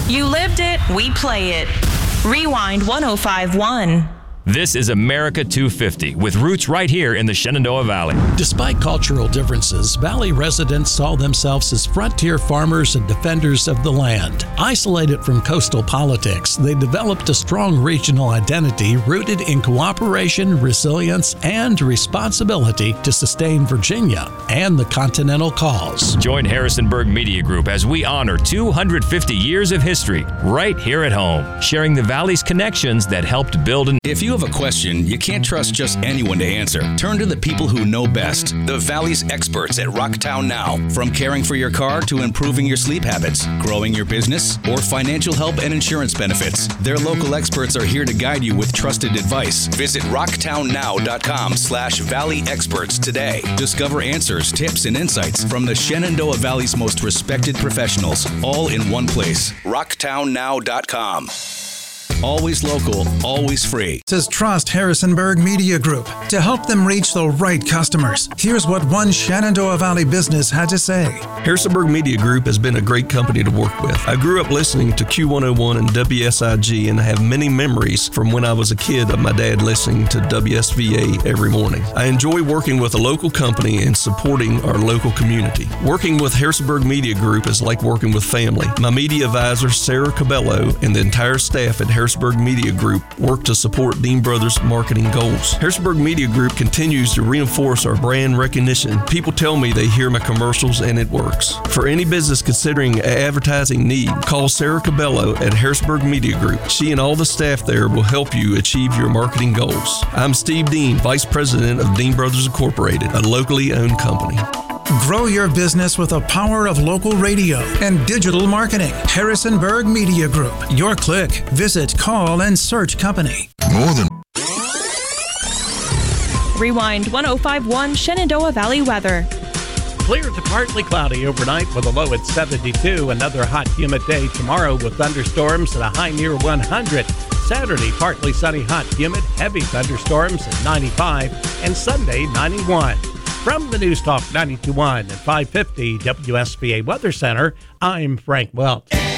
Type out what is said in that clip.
You lived it, we play it. Rewind 105.1. This is America 250 with roots right here in the Shenandoah Valley. Despite cultural differences, Valley residents saw themselves as frontier farmers and defenders of the land. Isolated from coastal politics, they developed a strong regional identity rooted in cooperation, resilience, and responsibility to sustain Virginia and the continental cause. Join Harrisonburg Media Group as we honor 250 years of history right here at home, sharing the Valley's connections that helped build an... If you have a question, you can't trust just anyone to answer. Turn to the people who know best, the Valley's experts at Rocktown Now. From caring for your car to improving your sleep habits, growing your business, or financial help and insurance benefits, their local experts are here to guide you with trusted advice. Visit rocktownnow.com/Valley Experts today. Discover answers, tips, and insights from the Shenandoah Valley's most respected professionals, all in one place. rocktownnow.com. Always local, always free. Says Trust Harrisonburg Media Group to help them reach the right customers. Here's what one Shenandoah Valley business had to say. Harrisonburg Media Group has been a great company to work with. I grew up listening to Q101 and WSIG and have many memories from when I was a kid of my dad listening to WSVA every morning. I enjoy working with a local company and supporting our local community. Working with Harrisonburg Media Group is like working with family. My media advisor, Sarah Cabello, and the entire staff at Harrisonburg Media Group work to support Dean Brothers' marketing goals. Harrisonburg Media Group continues to reinforce our brand recognition. People tell me they hear my commercials and it works. For any business considering an advertising need, call Sarah Cabello at Harrisonburg Media Group. She and all the staff there will help you achieve your marketing goals. I'm Steve Dean, Vice President of Dean Brothers Incorporated, a locally owned company. Grow your business with the power of local radio and digital marketing. Harrisonburg Media Group. Your click. Visit, call, and search company. More than Rewind 105.1 Shenandoah Valley weather. Clear to partly cloudy overnight with a low at 72. Another hot, humid day tomorrow with thunderstorms at a high near 100. Saturday, partly sunny, hot, humid, heavy thunderstorms at 95. And Sunday, 91. From the News Talk 92.1 and 550 WSVA Weather Center, I'm Frank Welch.